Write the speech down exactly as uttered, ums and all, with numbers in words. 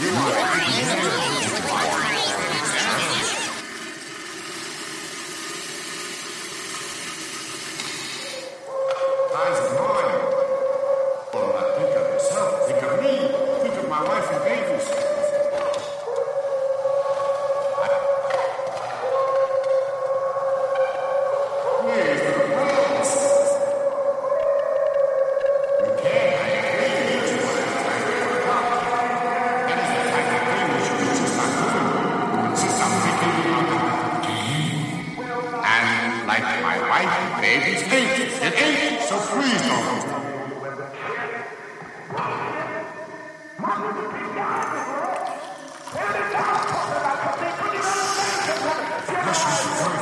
Eyes of mine. Well, uh, think of yourself. Think of me. Think of my wife and babies. Where's the rose? You can't. I agree. You want to try to work it out. That is the type of thing you should insist on doing. Insist on thinking about it. And like my wife and babies, babies.